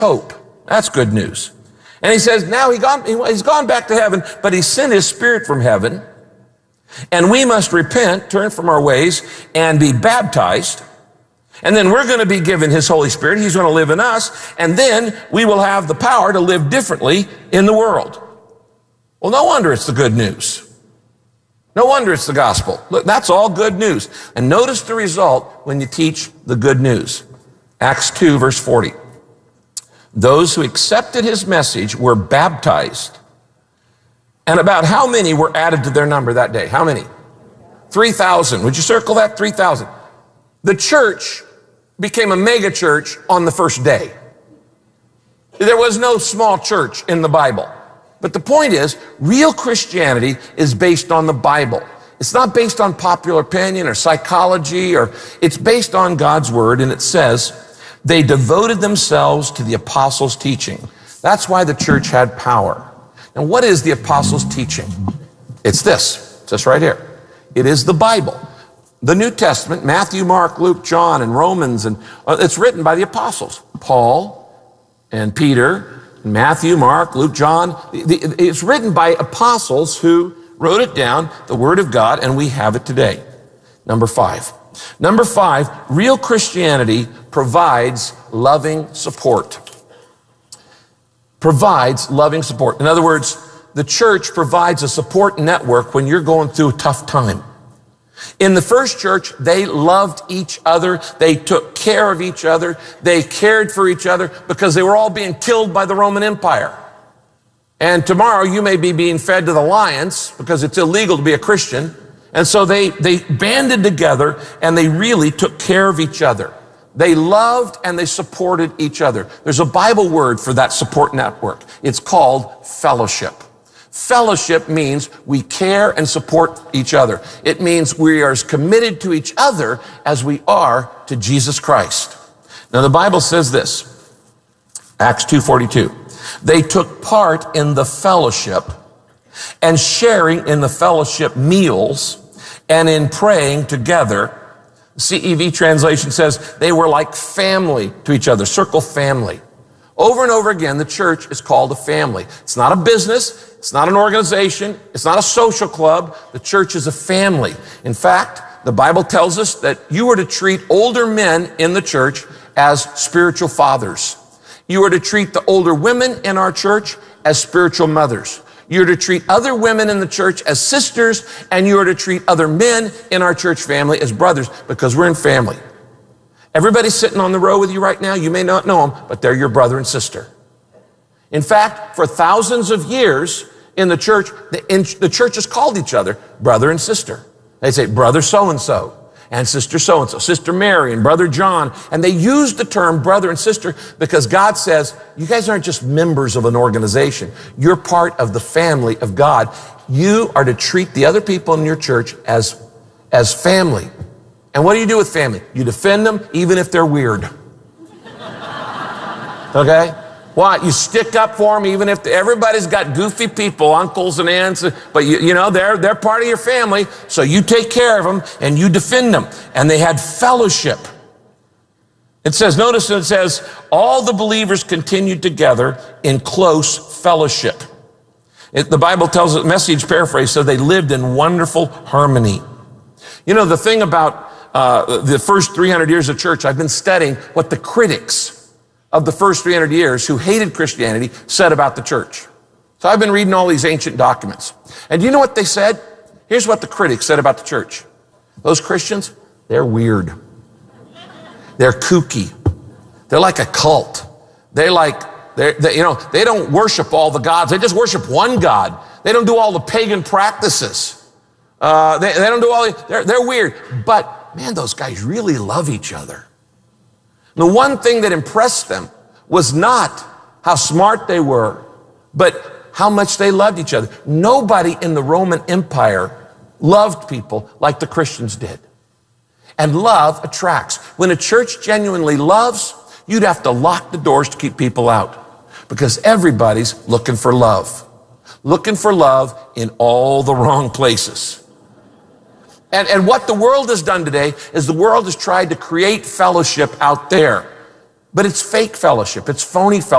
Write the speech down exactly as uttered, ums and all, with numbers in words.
hope. That's good news. And he says now he gone, he's gone back to heaven, but he sent his Spirit from heaven. And we must repent, turn from our ways, and be baptized. And then we're going to be given his Holy Spirit. He's going to live in us. And then we will have the power to live differently in the world. Well, no wonder it's the good news. No wonder it's the gospel. Look, that's all good news. And notice the result when you teach the good news. Acts two, verse forty. Those who accepted his message were baptized. And about how many were added to their number that day? How many? three thousand. Would you circle that? three thousand. The church became a mega church on the first day. There was no small church in the Bible. But the point is, real Christianity is based on the Bible. It's not based on popular opinion or psychology, or it's based on God's word. And it says, they devoted themselves to the apostles' teaching. That's why the church had power. And what is the apostles' teaching? It's this. It's this right here. It is the Bible. The New Testament, Matthew, Mark, Luke, John, and Romans, and uh, it's written by the apostles. Paul and Peter, Matthew, Mark, Luke, John. The, the, it's written by apostles who wrote it down, the Word of God, and we have it today. Number five. Number five, real Christianity provides loving support. Provides loving support. In other words, the church provides a support network when you're going through a tough time. In the first church, they loved each other. They took care of each other. They cared for each other because they were all being killed by the Roman Empire. And tomorrow you may be being fed to the lions because it's illegal to be a Christian. And so they, they banded together and they really took care of each other. They loved and they supported each other. There's a Bible word for that support network. It's called fellowship. Fellowship means we care and support each other. It means we are as committed to each other as we are to Jesus Christ. Now the Bible says this, Acts two forty-two. They took part in the fellowship and sharing in the fellowship meals and in praying together. C E V translation says they were like family to each other, circle family. Over and over again, the church is called a family. It's not a business. It's not an organization. It's not a social club. The church is a family. In fact, the Bible tells us that you are to treat older men in the church as spiritual fathers. You are to treat the older women in our church as spiritual mothers. You're to treat other women in the church as sisters, and you are to treat other men in our church family as brothers, because we're in family. Everybody sitting on the row with you right now, you may not know them, but they're your brother and sister. In fact, for thousands of years in the church, the, in, the churches called each other brother and sister. They say brother so-and-so and sister so-and-so, Sister Mary and brother John. And they used the term brother and sister because God says, you guys aren't just members of an organization. You're part of the family of God. You are to treat the other people in your church as, as family. And what do you do with family? You defend them even if they're weird. Okay? Why? You stick up for them even if everybody's got goofy people, uncles and aunts, but you, you know, they're, they're part of your family, so you take care of them and you defend them. And they had fellowship. It says, notice it says, all the believers continued together in close fellowship. It, the Bible tells us, Message paraphrase, so they lived in wonderful harmony. You know, the thing about uh, the first three hundred years of church, I've been studying what the critics of the first three hundred years who hated Christianity said about the church. So I've been reading all these ancient documents. And do you know what they said? Here's what the critics said about the church. Those Christians, they're weird. They're kooky. They're like a cult. They like, they're, they, you know, they don't worship all the gods. They just worship one God. They don't do all the pagan practices. Uh, they, they don't do all the, they're, they're weird. But man, those guys really love each other. The one thing that impressed them was not how smart they were, but how much they loved each other. Nobody in the Roman Empire loved people like the Christians did. And love attracts. When a church genuinely loves, you'd have to lock the doors to keep people out, because everybody's looking for love. Looking for love in all the wrong places. And, and what the world has done today is the world has tried to create fellowship out there. But it's fake fellowship. It's phony fellowship.